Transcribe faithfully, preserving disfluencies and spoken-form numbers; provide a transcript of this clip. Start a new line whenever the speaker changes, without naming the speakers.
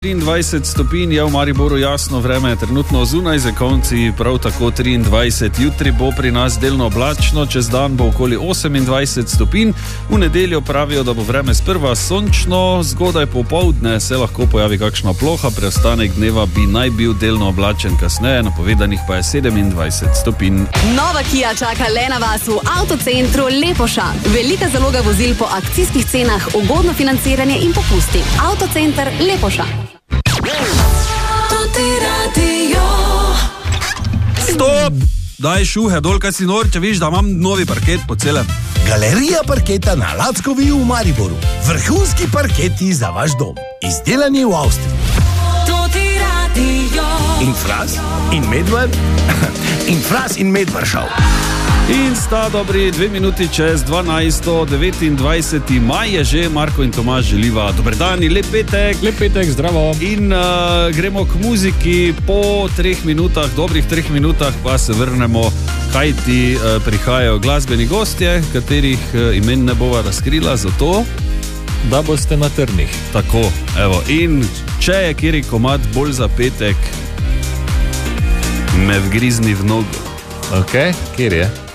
triindvajset stopinj je v Mariboru jasno, vreme je trenutno zunaj, zakonci prav tako triindvajset. Jutri bo pri nas delno oblačno, čez dan bo okoli osemindvajset stopinj. V nedeljo pravijo, da bo vreme sprva sončno, zgodaj popoldne se lahko pojavi kakšna ploha, preostanek dneva bi naj bil delno oblačen kasneje, napovedanih pa je sedemindvajset stopinj.
Nova Kia čaka le na vas v avtocentru Lepoša. Velika zaloga vozil po akcijskih cenah, ugodno financiranje in popusti. Avtocenter Lepoša.
Stop! Daj šuhe dol, kaj si nor, če viš, da imam novi parket po celem.
Galerija parketa na Lackovi v Mariboru. Vrhunski parketi za vaš dom. Izdelani v Avstriji. In Fras, in Medved, in Fras in Medvršav.
In sta dobri dve minuti čez dvanajsto, devetindvajseti maj je že, Marko in Tomaž želiva dober dan in lep petek.
Lep petek, zdravo.
In uh, gremo k muziki, po treh minutah, dobrih treh minutah pa se vrnemo, kaj ti uh, prihajajo glasbeni gostje, katerih uh, imen ne bova razkrila, zato
da boste na trnih.
Tako, evo, in če je kjeri komad bolj za petek, me vgrizni v nogo.
Ok, kjer je?